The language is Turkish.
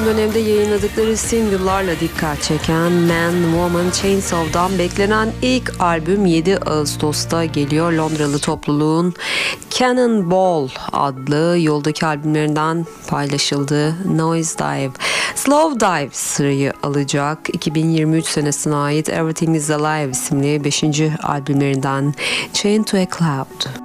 son dönemde yayınladıkları single'larla dikkat çeken Man, Woman, Chainsaw'dan beklenen ilk albüm 7 Ağustos'ta geliyor. Londralı topluluğun Cannonball adlı yoldaki albümlerinden paylaşıldığı Noise Dive. Slow Dive sırayı alacak. 2023 senesine ait Everything Is Alive isimli 5. albümlerinden Chain to a Cloud.